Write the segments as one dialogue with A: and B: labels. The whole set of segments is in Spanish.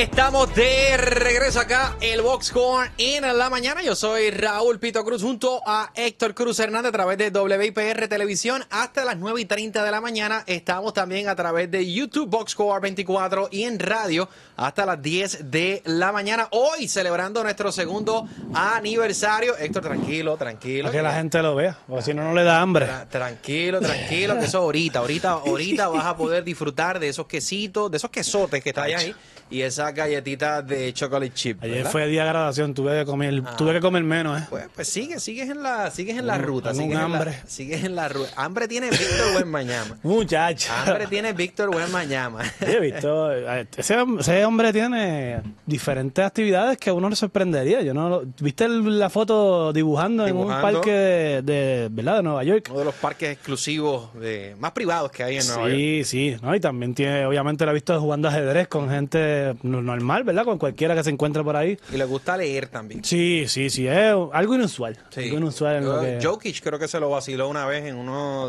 A: Estamos de regreso acá, el Boxcorn en la mañana. Yo soy Raúl Pito Cruz junto a Héctor Cruz Hernández a través de WIPR Televisión hasta las 9:30 de la mañana. Estamos también a través de YouTube Boxcorn 24 y en radio hasta las 10 de la mañana. Hoy celebrando nuestro segundo aniversario. Héctor, tranquilo.
B: Para que la gente lo vea, porque si no, no le da hambre.
A: Tranquilo, que eso ahorita vas a poder disfrutar de esos quesitos, de esos quesotes que traen ahí y esas galletitas de chocolate chip.
B: Ayer fue día de graduación, tuve que comer menos,
A: Pues sigues en la ruta, sigues en la ruta. Hambre tiene Víctor Wembanyama.
B: Muchacho.
A: Hambre tiene Víctor Wembanyama.
B: He visto, ese hombre tiene diferentes actividades que a uno le sorprendería. ¿Viste la foto dibujando en un parque de Nueva York?
A: Uno de los parques exclusivos más privados que hay en Nueva York.
B: Sí, ¿no? Y también obviamente lo he visto jugando ajedrez con gente normal, ¿verdad? Con cualquiera que se encuentre por ahí.
A: Y le gusta leer también.
B: Sí, es algo inusual.
A: Sí.
B: Algo inusual en lo que...
A: Jokic creo que se lo vaciló una vez en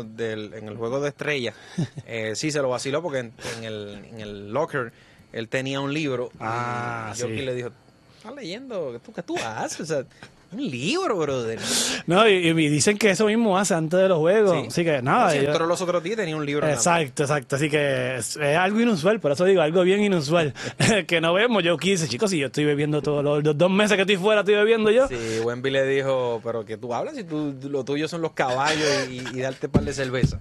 A: el juego de estrellas. Sí, se lo vaciló porque en el locker él tenía un libro. Y Jokic le dijo, ¿estás leyendo? ¿Qué tú haces? O sea, un libro, brother.
B: No, y dicen que eso mismo hace antes de los juegos. Sí. Así que nada.
A: Sí, entró los otros días tenía un libro.
B: Exacto. Así que es algo inusual, por eso digo, algo bien inusual. Que no vemos. Yo quise, chicos, si yo estoy bebiendo todos los 2 meses que estoy fuera, estoy bebiendo yo.
A: Sí, Wemby le dijo, pero que tú hablas si lo tuyo son los caballos y darte par de cerveza.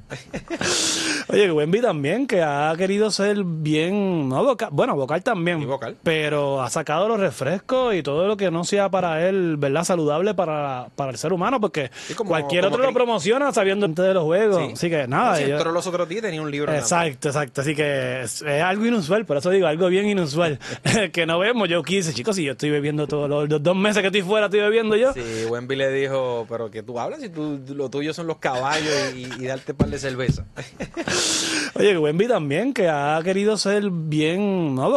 B: Oye, Wemby también, que ha querido ser bien, no vocal, bueno, vocal también.
A: Y vocal.
B: Pero ha sacado los refrescos y todo lo que no sea para él, ¿verdad? Saludable para el ser humano, porque cualquier otro lo promociona sabiendo antes de los juegos. Sí. Así que nada.
A: Sí, entró los otros días tenía un libro.
B: Exacto. Así que es algo inusual, por eso digo, algo bien inusual. Que no vemos. Yo quise, chicos, si yo estoy bebiendo todos los 2 meses que estoy fuera, estoy bebiendo yo.
A: Sí, Wemby le dijo, pero que tú hablas si lo tuyo son los caballos y darte par de cerveza.
B: Oye, Wemby también, que ha querido ser bien, no